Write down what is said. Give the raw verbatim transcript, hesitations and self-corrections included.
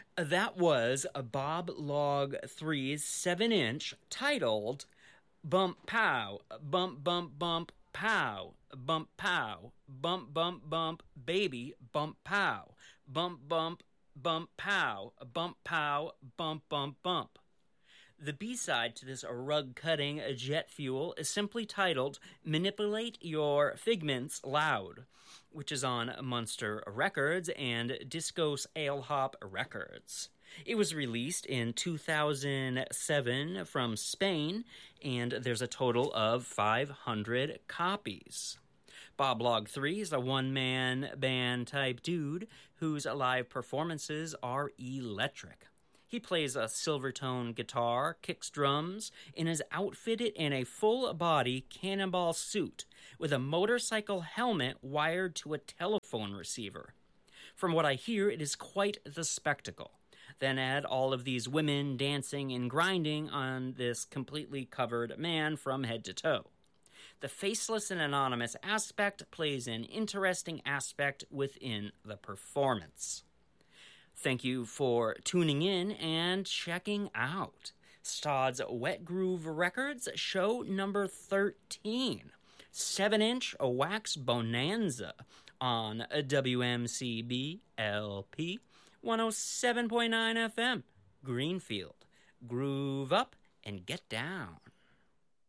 That was a Bob Log three's seven inch titled Bump Pow, Bump Bump Bump Pow, Bump Pow, Bump Bump Bump Baby, Bump Pow, Bump Bump Bump Pow, Bump Pow, Bump Bump Bump. The B-side to this rug-cutting jet fuel is simply titled Manipulate Your Figments Loud, which is on Munster Records and Discos Ale Hop Records. It was released in two thousand seven from Spain, and there's a total of five hundred copies. Bob Log three is a one-man band type dude whose live performances are electric. He plays a Silvertone guitar, kicks drums, and is outfitted in a full-body cannonball suit with a motorcycle helmet wired to a telephone receiver. From what I hear, it is quite the spectacle. Then add all of these women dancing and grinding on this completely covered man from head to toe. The faceless and anonymous aspect plays an interesting aspect within the performance. Thank you for tuning in and checking out Stodd's Wet Groove Records, show number thirteen, seven inch Wax Bonanza on W M C B L P one oh seven point nine F M, Greenfield. Groove up and get down.